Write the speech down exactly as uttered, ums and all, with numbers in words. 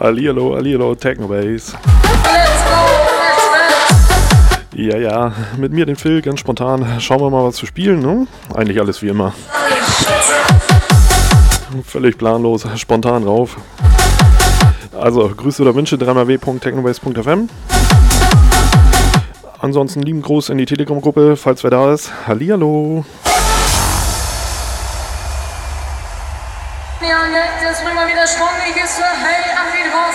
Hallihallo, hallihallo, Technobase. Ja, ja, mit mir den Phil, ganz spontan. Schauen wir mal, was zu spielen, ne? Eigentlich alles wie immer. Völlig planlos, spontan drauf. Also, Grüße oder Wünsche, dreimal w punkt technobase punkt f m. Ansonsten lieben Gruß in die Telegram-Gruppe, falls wer da ist. Hallihallo. Ja, jetzt ist mal wieder schwungig ist für Hey, Armin Horst.